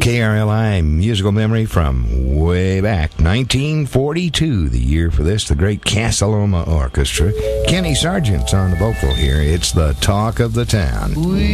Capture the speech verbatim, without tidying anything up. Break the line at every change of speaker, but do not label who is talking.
K R L I musical memory from way back, nineteen forty-two, the year for this, the great Casa Loma Orchestra. Kenny Sargent's on the vocal here. It's the talk of the town.
We